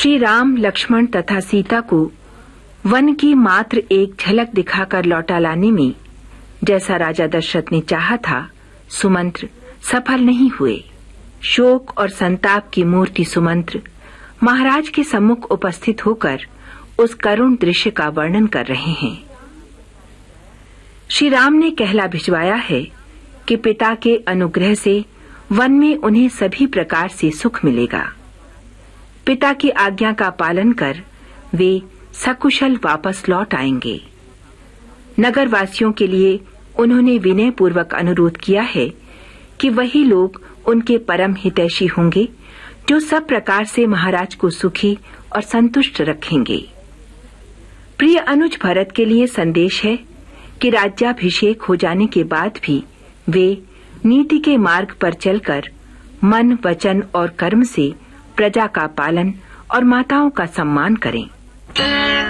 श्री राम, लक्ष्मण तथा सीता को वन की मात्र एक झलक दिखाकर लौटा लाने में जैसा राजा दशरथ ने चाहा था, सुमंत्र सफल नहीं हुए। शोक और संताप की मूर्ति सुमंत्र महाराज के सम्मुख उपस्थित होकर उस करुण दृश्य का वर्णन कर रहे हैं। श्री राम ने कहला भिजवाया है कि पिता के अनुग्रह से वन में उन्हें सभी प्रकार से सुख मिलेगा। पिता की आज्ञा का पालन कर वे सकुशल वापस लौट आएंगे। नगर वासियों के लिए उन्होंने विनय पूर्वक अनुरोध किया है कि वही लोग उनके परम हितैषी होंगे जो सब प्रकार से महाराज को सुखी और संतुष्ट रखेंगे। प्रिय अनुज भरत के लिए संदेश है कि राज्याभिषेक हो जाने के बाद भी वे नीति के मार्ग पर चलकर मन, वचन और कर्म से प्रजा का पालन और माताओं का सम्मान करें।